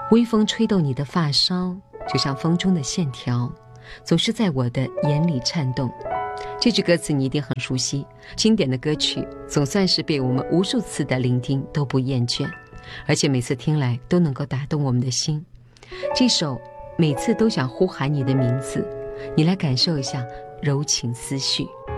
微风吹动你的发梢，就像风中的线条，总是在我的眼里颤动。这句歌词你一定很熟悉，经典的歌曲总算是被我们无数次的聆听都不厌倦，而且每次听来都能够打动我们的心。这首每次都想呼喊你的名字，你来感受一下柔情思绪。